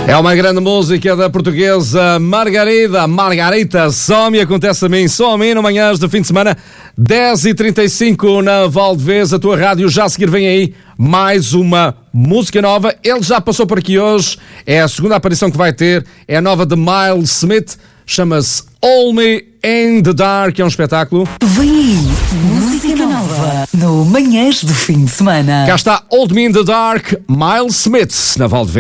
É uma grande música da portuguesa Margarita, só me acontece a mim, só a mim, no Manhãs do fim de semana, 10h35 na Valdevez, a tua rádio. Já a seguir vem aí mais uma música nova. Ele já passou por aqui hoje, é a segunda aparição que vai ter, é a nova de Miles Smith, chama-se All Me in the Dark, é um espetáculo. Vem aí, música nova no Manhãs do fim de semana. Cá está All Me in the Dark, Miles Smith na Valdevez.